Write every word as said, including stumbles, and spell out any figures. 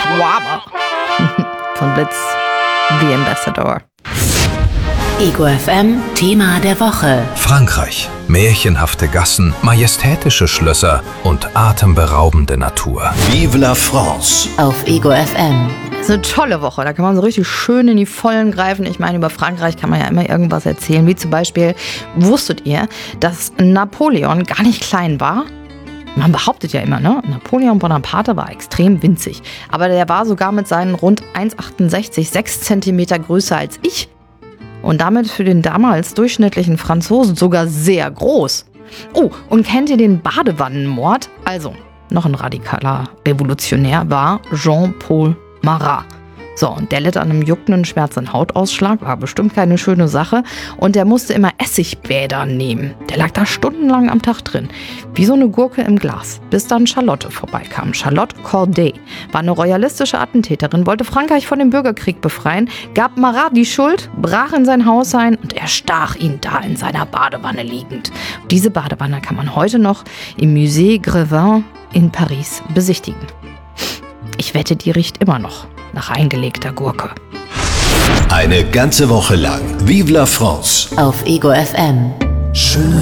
Schwaber von Blitz, The Ambassador. Ego F M Thema der Woche. Frankreich. Märchenhafte Gassen, majestätische Schlösser und atemberaubende Natur. Vive la France. Auf Ego F M. Das ist eine tolle Woche, da kann man so richtig schön in die Vollen greifen. Ich meine, über Frankreich kann man ja immer irgendwas erzählen, wie zum Beispiel, wusstet ihr, dass Napoleon gar nicht klein war? Man behauptet ja immer, ne? Napoleon Bonaparte war extrem winzig, aber der war sogar mit seinen rund eins Komma achtundsechzig sechs Zentimeter größer als ich. Und damit für den damals durchschnittlichen Franzosen sogar sehr groß. Oh, und kennt ihr den Badewannenmord? Also, noch ein radikaler Revolutionär war Jean-Paul Marat. So, und der litt an einem juckenden, schmerzenden Hautausschlag, war bestimmt keine schöne Sache. Und der musste immer Essigbäder nehmen. Der lag da stundenlang am Tag drin, wie so eine Gurke im Glas, bis dann Charlotte vorbeikam. Charlotte Corday war eine royalistische Attentäterin, wollte Frankreich von dem Bürgerkrieg befreien, gab Marat die Schuld, brach in sein Haus ein und erstach ihn da in seiner Badewanne liegend. Diese Badewanne kann man heute noch im Musée Grévin in Paris besichtigen. Ich wette, die riecht immer noch nach eingelegter Gurke. Eine ganze Woche lang. Vive la France. Auf Ego F M. Schöne